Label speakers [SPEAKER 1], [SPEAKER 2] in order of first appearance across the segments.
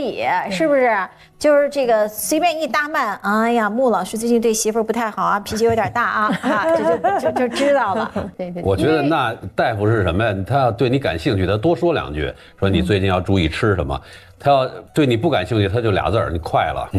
[SPEAKER 1] 以，是不是？就是这个随便一搭慢，哎呀，穆老师最近对媳妇儿不太好啊，脾气有点大啊，就知道了。
[SPEAKER 2] 对。
[SPEAKER 3] 我觉得那大夫是什么呀？他要对你感兴趣，他多说2句，说你最近要注意吃什么。他要对你不感兴趣，他就俩字儿，你快了。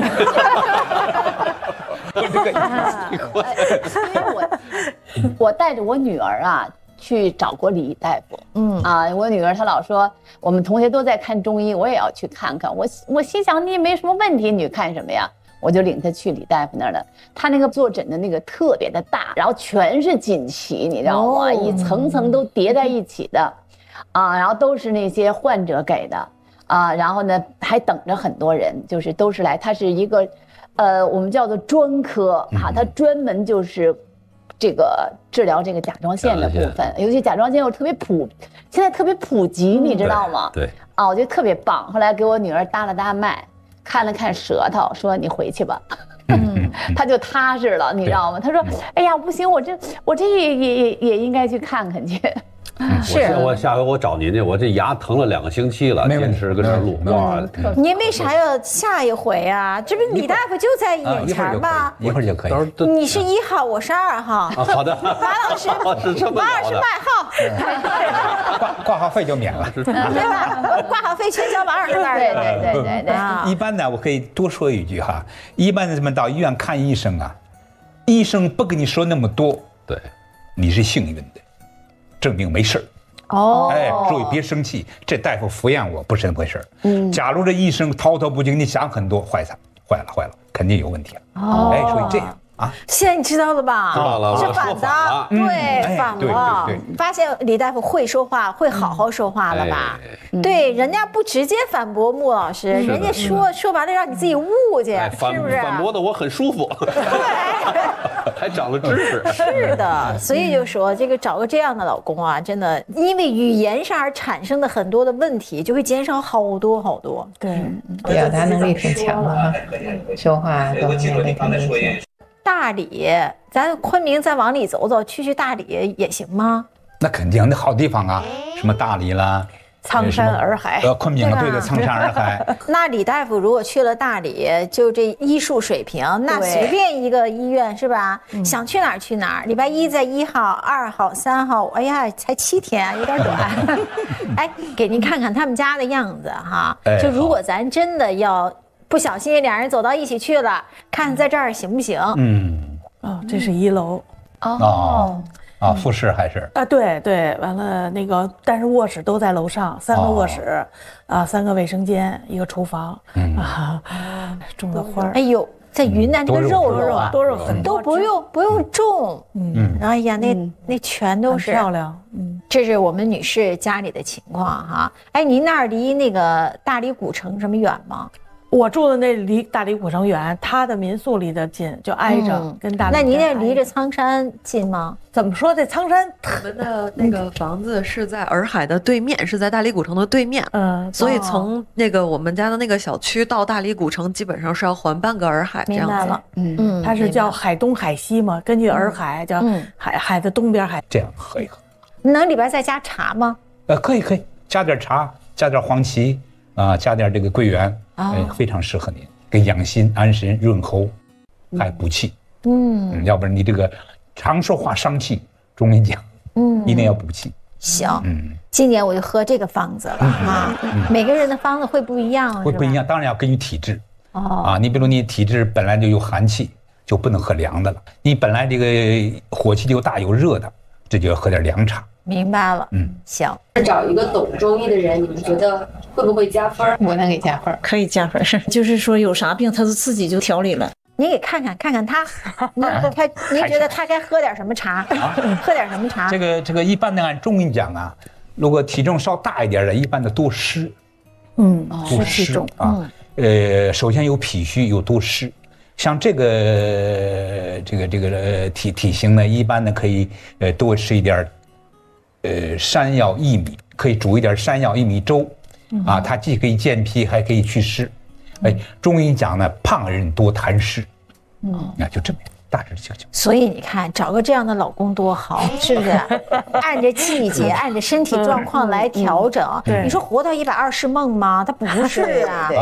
[SPEAKER 2] 因为我带着我女儿啊去找过李大夫，我女儿她老说我们同学都在看中医，我也要去看看。我心想你也没什么问题，你看什么呀？我就领她去李大夫那儿了。他那个坐诊的那个特别的大，然后全是锦旗，你知道吗？一层层都叠在一起的，然后都是那些患者给的。然后呢，还等着很多人，就是都是来，它是一个，我们叫做专科它专门就是这个治疗这个甲状腺的部分，尤其甲状腺又特别现在特别普及，你知道吗？
[SPEAKER 3] 对，
[SPEAKER 2] 我觉得特别棒。后来给我女儿搭了搭脉，看了看舌头，说你回去吧。他就踏实了，你知道吗？他说：“哎呀，不行，我这也应该去看看去。”
[SPEAKER 1] 是
[SPEAKER 3] 我下回我找您去，我这牙疼了2个星期了，坚持跟这儿录。
[SPEAKER 1] 您为啥要下一回啊？这不李大夫就在眼前吗？
[SPEAKER 4] 一会儿就可以。
[SPEAKER 1] 你是1号，我是2号。
[SPEAKER 3] 好的，
[SPEAKER 1] 马老师
[SPEAKER 3] 是这么
[SPEAKER 1] 马老师卖号，
[SPEAKER 4] 挂号费就免了，
[SPEAKER 1] 对吧？挂号费全交马老师那儿。
[SPEAKER 2] 对。
[SPEAKER 4] 一般呢，我可以多说一句哈，一般的咱们到医院看医生啊，医生不跟你说那么多，
[SPEAKER 3] 对，
[SPEAKER 4] 你是幸运的。证明没事儿，注意别生气，这大夫敷衍我不是那么回事儿。假如这医生滔滔不尽，你想很多，坏了，肯定有问题了。所以这样啊，
[SPEAKER 1] 现在你知道了吧？
[SPEAKER 3] 知道了，
[SPEAKER 1] 是反的，对，反了。发现李大夫会说话，会好好说话了吧？对，人家不直接反驳穆老师，人家说完了让你自己悟去，是不是？
[SPEAKER 3] 反驳的我很舒服，还长了知识。
[SPEAKER 1] 是的，所以就说这个找个这样的老公啊，真的因为语言上而产生的很多的问题，就会减少好多好多。
[SPEAKER 5] 对，表达能力挺强的哈，说话都能力挺明显。
[SPEAKER 1] 大理，咱昆明再往里走走，去大理也行吗？
[SPEAKER 4] 那肯定，那好地方啊，什么大理啦，
[SPEAKER 5] 苍山洱海，
[SPEAKER 4] 昆明对的，苍山洱海。
[SPEAKER 1] 那李大夫如果去了大理，就这医术水平，那随便一个医院是吧？想去哪儿去哪儿。礼拜1在1号、2号、3号，哎呀，才7天，有点短。哎，给您看看他们家的样子哈。就如果咱真的要不小心2人走到一起去了，看在这儿行不行？
[SPEAKER 5] 这是1楼。
[SPEAKER 4] 复式还是
[SPEAKER 5] 对，完了那个，但是卧室都在楼上，3个卧室，3个卫生间，1个厨房，种的花。
[SPEAKER 1] 哎呦，在云南这个肉啊，
[SPEAKER 5] 多肉很
[SPEAKER 1] 都不用种，哎呀，那全都是
[SPEAKER 5] 漂亮，
[SPEAKER 1] 这是我们女士家里的情况哈。哎，您那儿离那个大理古城什么远吗？
[SPEAKER 5] 我住的那离大理古城远，他的民宿离得近，就挨着，跟大理。
[SPEAKER 1] 那您那离着苍山近吗？
[SPEAKER 5] 怎么说？这苍山，
[SPEAKER 6] 我们的那个房子是在洱海的对面，是在大理古城的对面。所以从那个我们家的那个小区到大理古城，基本上是要环半个洱海这样子。
[SPEAKER 1] 明白了，
[SPEAKER 5] 它是叫海东海西嘛，根据洱海叫海的东边海。
[SPEAKER 4] 这样喝一喝。
[SPEAKER 1] 能里边再加茶吗？
[SPEAKER 4] 可以，加点茶，加点黄芪加点这个桂圆。非常适合你，给养心、安神、润喉，还补气。要不然你这个常说话伤气，中医讲，一定要补气。
[SPEAKER 1] 行，今年我就喝这个方子了每个人的方子会不一样，
[SPEAKER 4] 会不一样，当然要根据体质。你比如你体质本来就有寒气，就不能喝凉的了。你本来这个火气就大，有热的，这就要喝点凉茶。
[SPEAKER 1] 明白了，行。
[SPEAKER 7] 找一个懂中医的人，你们觉得会不会加分？
[SPEAKER 5] 我能给加分，
[SPEAKER 8] 可以加分。就是说有啥病，他就自己就调理了。
[SPEAKER 1] 您给看看他，您觉得他该喝点什么茶？喝点什么茶？
[SPEAKER 4] 这个一般的按中医讲啊，如果体重稍大一点的，一般的多湿。多湿首先有脾虚，有多湿。像这个体型呢，一般呢可以多吃一点。山药薏米可以煮一点山药薏米粥，它既可以健脾，还可以祛湿。中医讲呢，胖人多痰湿，就这么样，大致就。
[SPEAKER 1] 所以你看，找个这样的老公多好，是不是？按着季节，按着身体状况来调整。你说活到120梦吗？他不是啊。